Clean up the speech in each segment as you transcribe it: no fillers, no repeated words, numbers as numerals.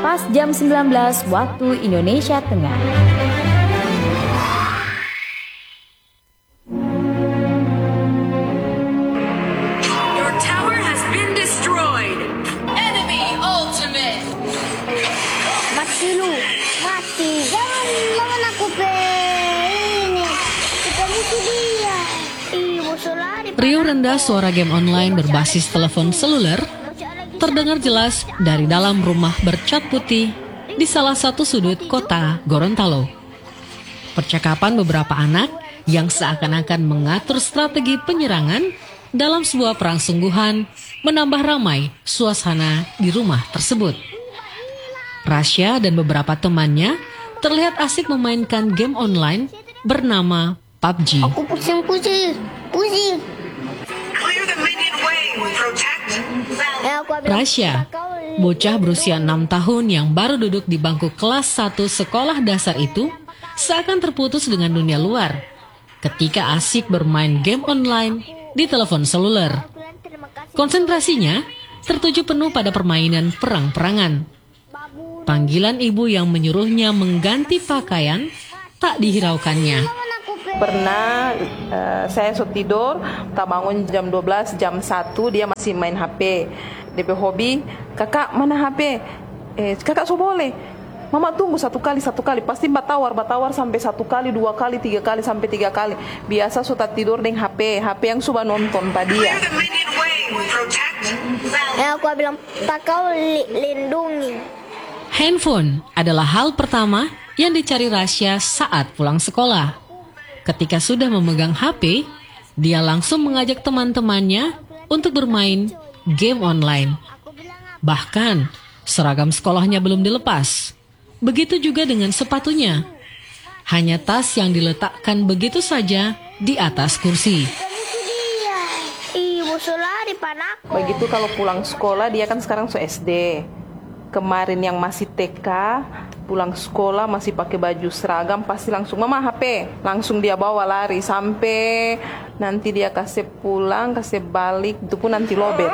pas jam 19 waktu Indonesia Tengah. Your tower has been destroyed. Enemy ultimate. Mati lu, mati. Jangan aku ini. Kita musuh dia. Musuh lari. Riuh rendah suara game online berbasis telepon seluler terdengar jelas dari dalam rumah bercat putih di salah satu sudut kota Gorontalo. Percakapan beberapa anak yang seakan-akan mengatur strategi penyerangan dalam sebuah perang sungguhan menambah ramai suasana di rumah tersebut. Rasya dan beberapa temannya terlihat asik memainkan game online bernama PUBG. Aku pusing. Clear the minion wing. Protect. Rasya, bocah berusia 6 tahun yang baru duduk di bangku kelas 1 sekolah dasar itu, seakan terputus dengan dunia luar ketika asik bermain game online di telepon seluler. Konsentrasinya tertuju penuh pada permainan perang-perangan. Panggilan ibu yang menyuruhnya mengganti pakaian tak dihiraukannya. Pernah saya tidur, tak bangun jam 12, jam 1 dia masih main HP. DP hobi, kakak mana HP? Kakak so boleh. Mama tunggu satu kali, pasti batawar sampai 1 kali, 2 kali, 3 kali, sampai 3 kali. Biasa sudah tidur dengan HP yang sudah nonton tadi ya. Aku bilang, tak kau lindungi. Handphone adalah hal pertama yang dicari Rasya saat pulang sekolah. Ketika sudah memegang HP, dia langsung mengajak teman-temannya untuk bermain game online. Bahkan, seragam sekolahnya belum dilepas. Begitu juga dengan sepatunya. Hanya tas yang diletakkan begitu saja di atas kursi. Musuh lari panaku. Begitu kalau pulang sekolah, dia kan sekarang SD. Kemarin yang masih TK, pulang sekolah masih pakai baju seragam, pasti langsung mama HP, langsung dia bawa lari sampai nanti dia kasih pulang, kasih balik, itu pun nanti lobet.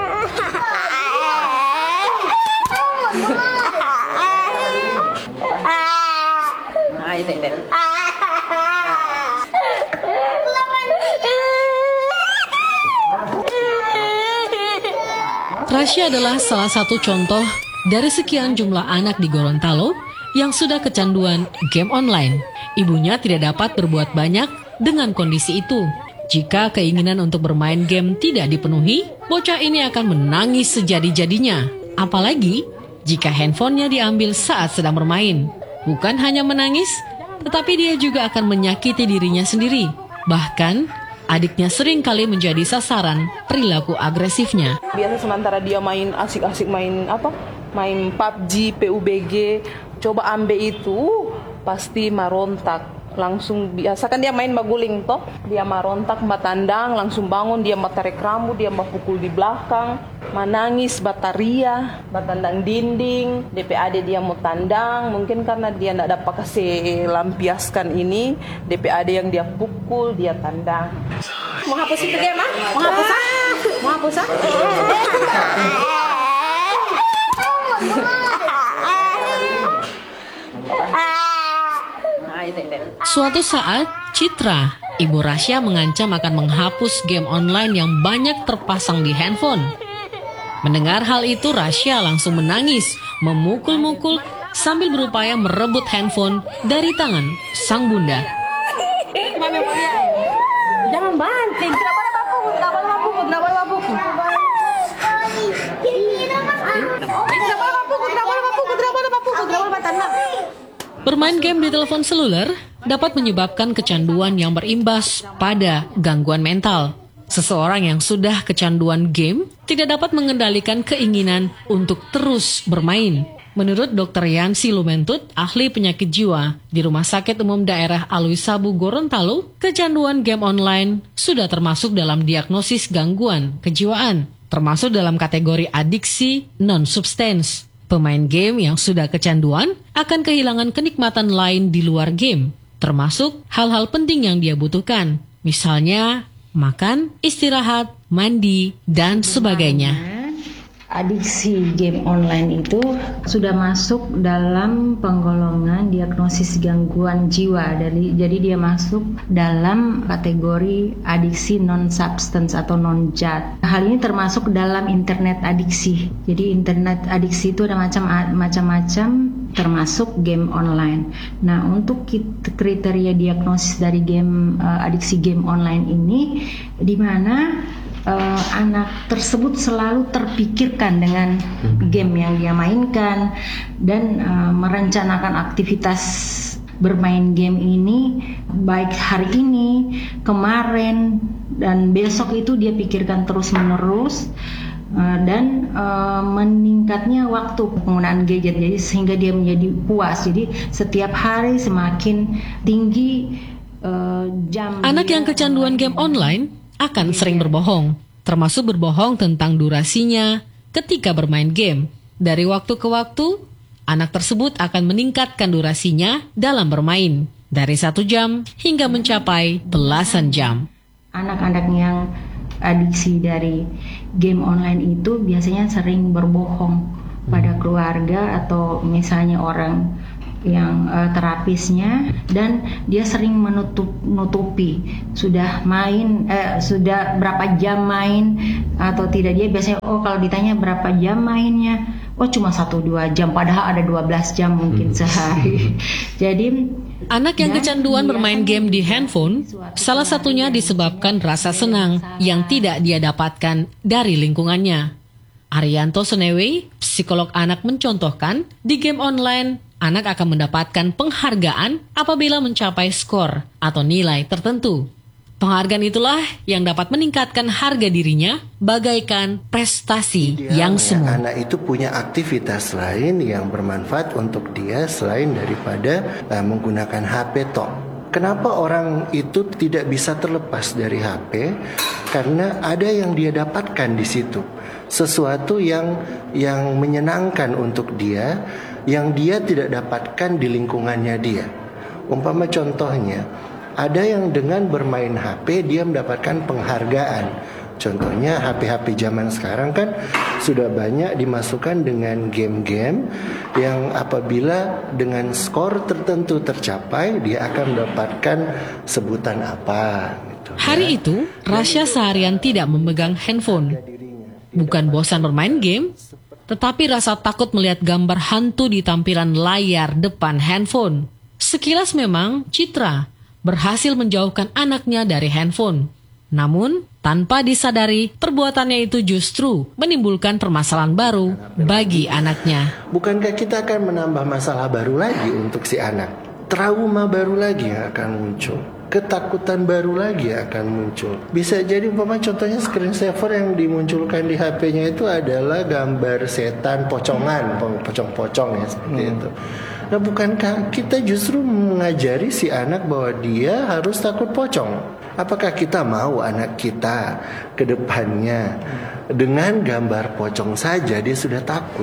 Rasya adalah salah satu contoh dari sekian jumlah anak di Gorontalo yang sudah kecanduan game online. Ibunya tidak dapat berbuat banyak dengan kondisi itu. Jika keinginan untuk bermain game tidak dipenuhi, bocah ini akan menangis sejadi-jadinya. Apalagi jika handphonenya diambil saat sedang bermain. Bukan hanya menangis, tetapi dia juga akan menyakiti dirinya sendiri. Bahkan, adiknya sering kali menjadi sasaran perilaku agresifnya. Biasa sementara dia main asik-asik main PUBG, PUBG, coba ambil itu pasti marontak. Langsung biasa kan dia main baguling toh, dia marontak, matandang, langsung bangun, dia tarik rambut, dia pukul di belakang, menangis, bataria, batandang dinding, DPAD dia mau tandang, mungkin karena dia tidak dapat kasih lampiaskan ini, DPAD yang dia pukul, dia tandang. Mau hapus itu game, Mau hapus ah? Mau hapus ah? Suatu saat, Citra, ibu Rasya mengancam akan menghapus game online yang banyak terpasang di handphone. Mendengar hal itu, Rasya langsung menangis, memukul-mukul sambil berupaya merebut handphone dari tangan sang bunda. Jangan banting, kenapa pukul? Bermain game di telepon seluler dapat menyebabkan kecanduan yang berimbas pada gangguan mental. Seseorang yang sudah kecanduan game tidak dapat mengendalikan keinginan untuk terus bermain. Menurut Dr. Yansi Lumentut, ahli penyakit jiwa di Rumah Sakit Umum Daerah Alwi Sabu Gorontalo, kecanduan game online sudah termasuk dalam diagnosis gangguan kejiwaan, termasuk dalam kategori adiksi non-substance. Pemain game yang sudah kecanduan akan kehilangan kenikmatan lain di luar game, termasuk hal-hal penting yang dia butuhkan, misalnya makan, istirahat, mandi, dan sebagainya. adiksi game online itu sudah masuk dalam penggolongan diagnosis gangguan jiwa. Jadi dia masuk dalam kategori adiksi non-substance atau non-JAD. Hal ini termasuk dalam internet adiksi. Jadi internet adiksi itu ada macam-macam, termasuk game online. Nah, untuk kriteria diagnosis dari adiksi game online ini, di mana anak tersebut selalu terpikirkan dengan game yang dia mainkan dan merencanakan aktivitas bermain game ini baik hari ini, kemarin, dan besok itu dia pikirkan terus-menerus dan meningkatnya waktu penggunaan gadget, jadi sehingga dia menjadi puas. Jadi setiap hari semakin tinggi jam. Anak yang kecanduan game online akan sering berbohong, termasuk berbohong tentang durasinya ketika bermain game. Dari waktu ke waktu, anak tersebut akan meningkatkan durasinya dalam bermain, dari 1 jam hingga mencapai belasan jam. Anak-anak yang adiksi dari game online itu biasanya sering berbohong pada keluarga atau misalnya orang yang terapisnya, dan dia sering menutupi sudah berapa jam main atau tidak. Dia biasanya kalau ditanya berapa jam mainnya, cuma 1-2 jam, padahal ada 12 jam mungkin sehari. Jadi anak yang kecanduan bermain game di handphone, salah satunya disebabkan rasa senang yang tidak dia dapatkan dari lingkungannya. Arianto Senewe, psikolog anak, mencontohkan di game online anak akan mendapatkan penghargaan apabila mencapai skor atau nilai tertentu. Penghargaan itulah yang dapat meningkatkan harga dirinya bagaikan prestasi yang semu. Anak itu punya aktivitas lain yang bermanfaat untuk dia selain daripada menggunakan HP tok. Kenapa orang itu tidak bisa terlepas dari HP? Karena ada yang dia dapatkan di situ. Sesuatu yang menyenangkan untuk dia, yang dia tidak dapatkan di lingkungannya dia. Umpama contohnya, ada yang dengan bermain HP dia mendapatkan penghargaan. Contohnya HP-HP zaman sekarang kan sudah banyak dimasukkan dengan game-game yang apabila dengan skor tertentu tercapai, dia akan mendapatkan sebutan apa gitu. Hari itu, Rasya seharian tidak memegang handphone. Bukan bosan bermain game, tetapi rasa takut melihat gambar hantu di tampilan layar depan handphone. Sekilas memang Citra berhasil menjauhkan anaknya dari handphone. Namun, tanpa disadari, perbuatannya itu justru menimbulkan permasalahan baru bagi anaknya. Bukankah kita akan menambah masalah baru lagi untuk si anak? Trauma baru lagi yang akan muncul. Ketakutan baru lagi akan muncul. Bisa jadi umpama contohnya screensaver yang dimunculkan di HP-nya itu adalah gambar setan pocongan, pocong-pocong ya seperti itu. Nah, bukankah kita justru mengajari si anak bahwa dia harus takut pocong? Apakah kita mau anak kita ke depannya dengan gambar pocong saja dia sudah takut?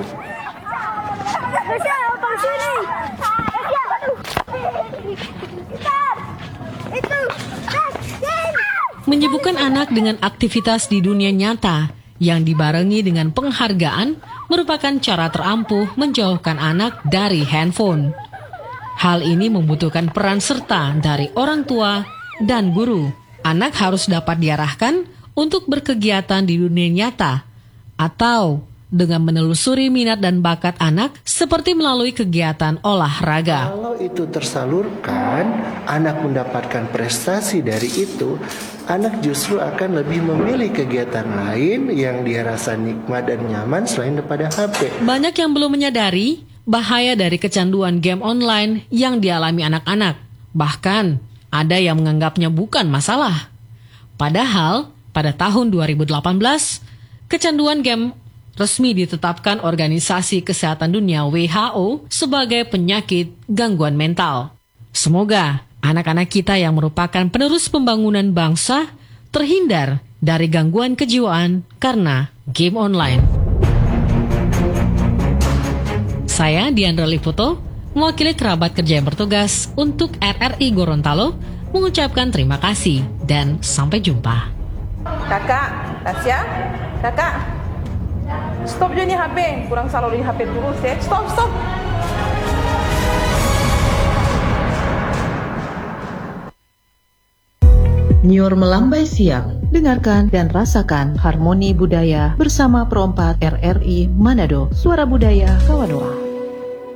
Menyibukkan anak dengan aktivitas di dunia nyata yang dibarengi dengan penghargaan merupakan cara terampuh menjauhkan anak dari handphone. Hal ini membutuhkan peran serta dari orang tua dan guru. Anak harus dapat diarahkan untuk berkegiatan di dunia nyata atau dengan menelusuri minat dan bakat anak seperti melalui kegiatan olahraga. Kalau itu tersalurkan, anak mendapatkan prestasi dari itu, anak justru akan lebih memilih kegiatan lain yang dia rasa nikmat dan nyaman selain daripada HP. Banyak yang belum menyadari bahaya dari kecanduan game online yang dialami anak-anak. Bahkan ada yang menganggapnya bukan masalah. Padahal pada tahun 2018, kecanduan game resmi ditetapkan Organisasi Kesehatan Dunia WHO sebagai penyakit gangguan mental. Semoga anak-anak kita yang merupakan penerus pembangunan bangsa terhindar dari gangguan kejiwaan karena game online. Saya Diandra Liputo, mewakili kerabat kerja yang bertugas untuk RRI Gorontalo, mengucapkan terima kasih dan sampai jumpa. Kakak, Tasya, kakak. Stop je nih HP, kurang selalu HP terus ya. Stop. Nyur melambai siang, dengarkan dan rasakan harmoni budaya bersama Pro 4 RRI Manado, Suara Budaya Kawanua.